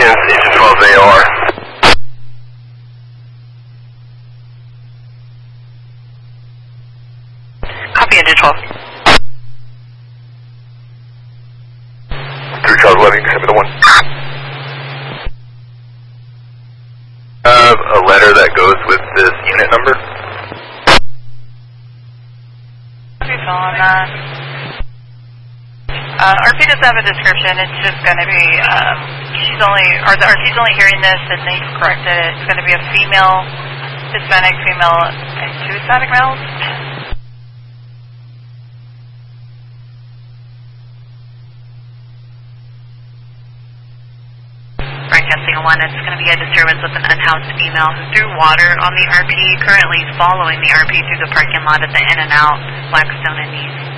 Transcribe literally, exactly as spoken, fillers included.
Kansas Station twelve A R. Copy, engine twelve. Through Charles Wedding, send me the one. Have a letter that goes with this unit number. Copy, on that. Uh, R P does have a description. It's just going to be, um, she's only, or the R P's only hearing this, and they've corrected it. It's going to be a female, Hispanic female, and two Hispanic males. Broadcasting one, it's going to be a disturbance with an unhoused female who threw water on the R P, currently following the R P through the parking lot at the In-N-Out, Blackstone and East.